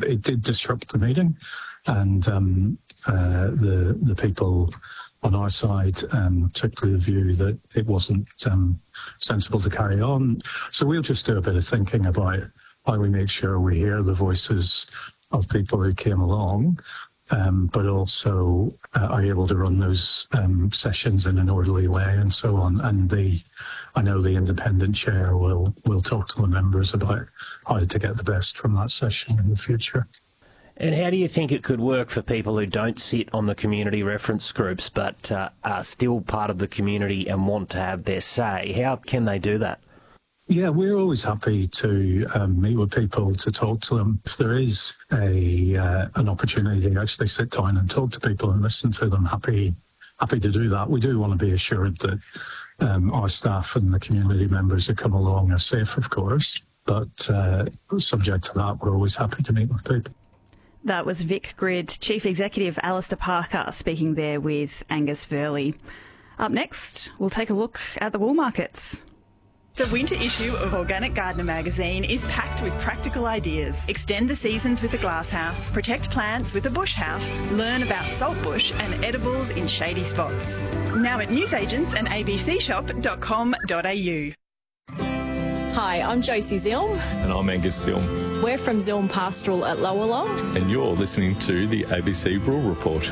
It did disrupt the meeting, and the people on our side took the view that it wasn't sensible to carry on. So we'll just do a bit of thinking about how we make sure we hear the voices of people who came along, but also are able to run those sessions in an orderly way and so on. And I know the independent chair will talk to the members about how to get the best from that session in the future. And how do you think it could work for people who don't sit on the community reference groups but are still part of the community and want to have their say? How can they do that? Yeah, we're always happy to meet with people, to talk to them. If there is an opportunity to actually sit down and talk to people and listen to them, happy to do that. We do want to be assured that our staff and the community members that come along are safe, of course, but subject to that, we're always happy to meet with people. That was Vic Grid, Chief Executive Alistair Parker, speaking there with Angus Verley. Up next, we'll take a look at the wool markets. The winter issue of Organic Gardener magazine is packed with practical ideas. Extend the seasons with a glasshouse, protect plants with a bush house, learn about saltbush and edibles in shady spots. Now at newsagents and abcshop.com.au. Hi, I'm Josie Zilm. And I'm Angus Zilm. We're from Zilm Pastoral at Lowalong. And you're listening to the ABC Rural Report.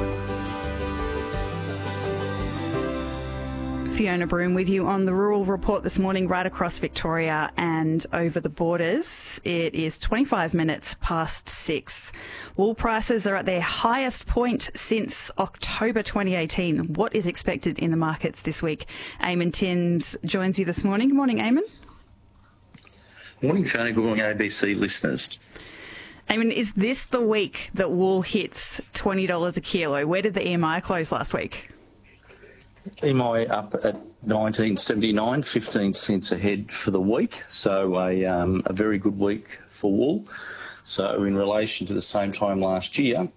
Fiona Broom with you on the Rural Report this morning, right across Victoria and over the borders. It is 25 minutes past 6. Wool prices are at their highest point since October 2018. What is expected in the markets this week? Eamon Timms joins you this morning. Good morning, Eamon. Morning, Fiona. Good morning, ABC listeners. Eamon, is this the week that wool hits $20 a kilo? Where did the EMI close last week? EMI up at 19.79, 15 cents ahead for the week. So a very good week for wool. So in relation to the same time last year,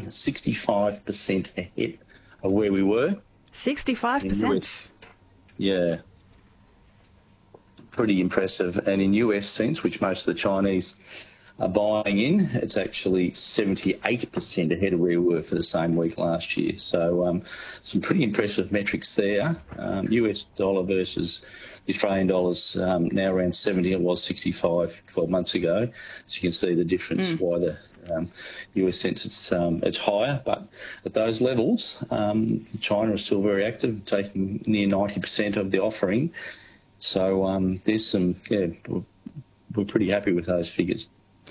65% ahead of where we were. 65%? Yeah. Pretty impressive. And in US cents, which most of the Chinese are buying in, it's actually 78% ahead of where we were for the same week last year. So some pretty impressive metrics there. US dollar versus the Australian dollars now around 70. It was 65 12 months ago. So you can see the difference why the US cents it's higher. But at those levels, China is still very active, taking near 90% of the offering. So there's some, we're pretty happy with those figures.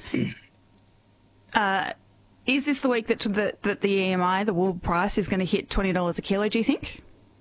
Is this the week that the EMI, the wool price, is going to hit $20 a kilo, do you think?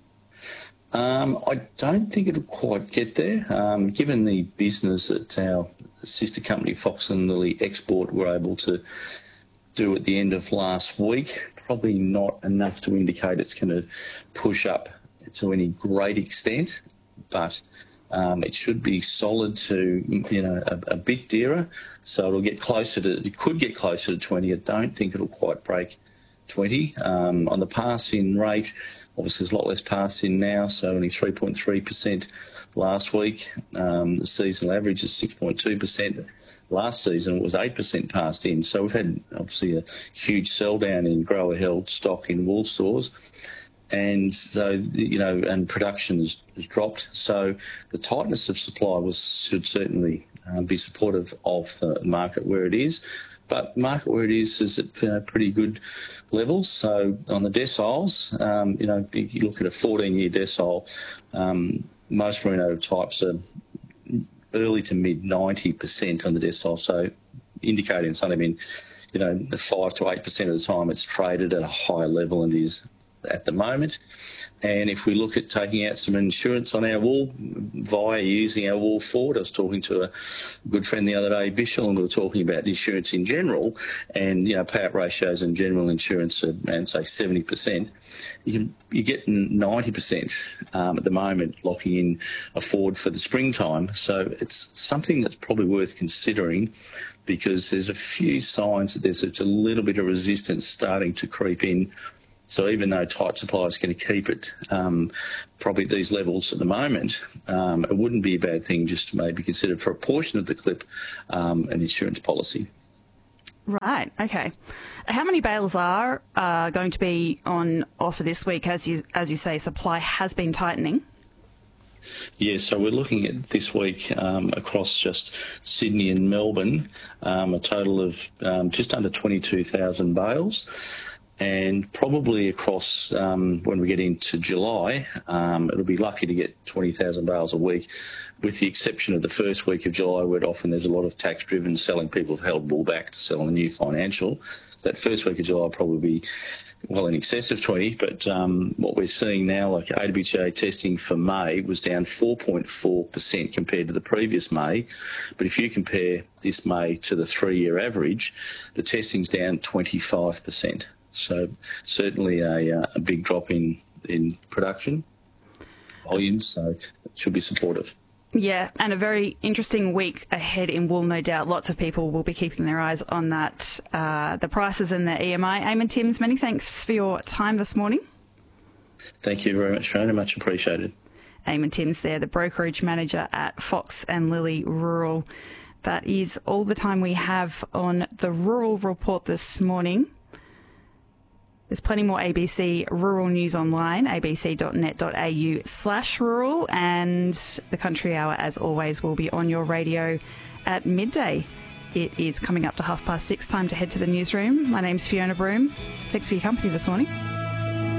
I don't think it'll quite get there. Given the business that our sister company, Fox and Lily Export, were able to do at the end of last week, probably not enough to indicate it's going to push up to any great extent, but it should be solid to, a bit dearer. So it could get closer to 20. I don't think it'll quite break 20. On the pass-in rate, obviously there's a lot less pass-in now, so only 3.3% last week. The seasonal average is 6.2%. Last season it was 8% passed in. So we've had obviously a huge sell down in grower-held stock in wool stores. And so, and production has dropped. So the tightness of supply should certainly be supportive of the market where it is. But market where it is at pretty good levels. So on the deciles, if you look at a 14-year decile, most merino types are early to mid 90% on the decile. So indicating something, the 5 to 8% of the time it's traded at a higher level than it is at the moment. And if we look at taking out some insurance on our wool via using our wool forward, I was talking to a good friend the other day, Bishel, and we were talking about insurance in general, and payout ratios in general insurance are around say 70%. You're getting 90% at the moment locking in a forward for the springtime. So it's something that's probably worth considering, because there's a few signs that there's a little bit of resistance starting to creep in. So even though tight supply is going to keep it probably at these levels at the moment, it wouldn't be a bad thing just to maybe consider for a portion of the clip an insurance policy. Right, okay. How many bales are going to be on offer this week? As you say, supply has been tightening. Yeah, so we're looking at this week across just Sydney and Melbourne, a total of just under 22,000 bales. And probably across, when we get into July, it'll be lucky to get 20,000 bales a week, with the exception of the first week of July, where often there's a lot of tax-driven selling. People have held bull back to sell in the new financial. That first week of July will probably be well in excess of 20, but what we're seeing now, like AWTA testing for May was down 4.4% compared to the previous May. But if you compare this May to the 3-year average, the testing's down 25%. So certainly a big drop in production volumes, so it should be supportive. Yeah, and a very interesting week ahead in wool, no doubt. Lots of people will be keeping their eyes on that. The prices in the EMI. Eamon Timms, many thanks for your time this morning. Thank you very much, Fiona. Much appreciated. Eamon Timms there, the brokerage manager at Fox and Lily Rural. That is all the time we have on the Rural Report this morning. There's plenty more ABC Rural News online, abc.net.au/rural, and the Country Hour, as always, will be on your radio at midday. It is coming up to 6:30. Time to head to the newsroom. My name's Fiona Broome. Thanks for your company this morning.